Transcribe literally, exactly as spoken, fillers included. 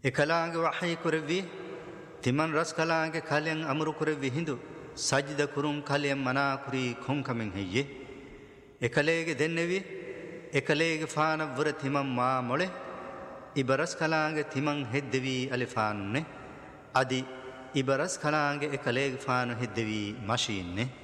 එකලාගේ වහයි කරවි තිමන් රස් කලාගේ කලෙන් අමුරු කරවි හිඳු සජ්ද කුරුම් කලෙන් මනා කුරී කොංකමෙන් හෙయ్యේ එකලේගේ දෙන්නෙවි එකලේගේ ෆාන වර තිමන් මා මොලේ ඉබරස් කලාගේ තිමන් හෙද්දවි අලිෆානුනේ අදි ඉබරස් කලාගේ එකලේගේ ෆාන හෙද්දවි මෂීන්නේ